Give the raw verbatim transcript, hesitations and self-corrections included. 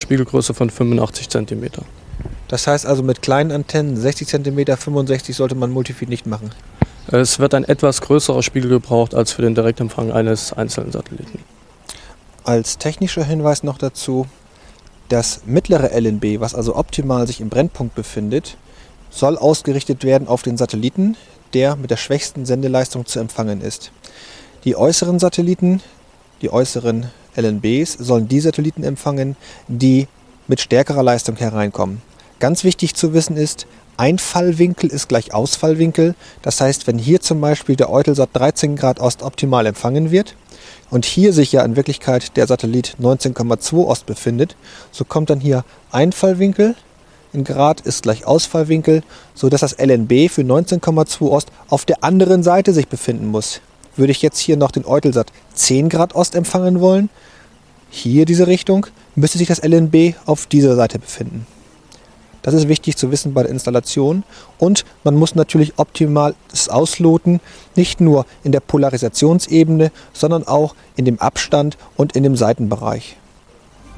Spiegelgröße von fünfundachtzig Zentimeter. Das heißt also mit kleinen Antennen, sechzig Zentimeter, fünfundsechzig, sollte man Multifeed nicht machen? Es wird ein etwas größerer Spiegel gebraucht als für den Direktempfang eines einzelnen Satelliten. Als technischer Hinweis noch dazu, das mittlere L N B, was also optimal sich im Brennpunkt befindet, soll ausgerichtet werden auf den Satelliten, der mit der schwächsten Sendeleistung zu empfangen ist. Die äußeren Satelliten, die äußeren L N Bs, sollen die Satelliten empfangen, die mit stärkerer Leistung hereinkommen. Ganz wichtig zu wissen ist, Einfallwinkel ist gleich Ausfallwinkel. Das heißt, wenn hier zum Beispiel der Eutelsat dreizehn Grad Ost optimal empfangen wird und hier sich ja in Wirklichkeit der Satellit neunzehn Komma zwei Ost befindet, so kommt dann hier Einfallwinkel in Grad ist gleich Ausfallwinkel, sodass das L N B für neunzehn Komma zwei Ost auf der anderen Seite sich befinden muss. Würde ich jetzt hier noch den Eutelsat zehn Grad Ost empfangen wollen, hier diese Richtung, müsste sich das L N B auf dieser Seite befinden. Das ist wichtig zu wissen bei der Installation und man muss natürlich optimal das ausloten, nicht nur in der Polarisationsebene, sondern auch in dem Abstand und in dem Seitenbereich.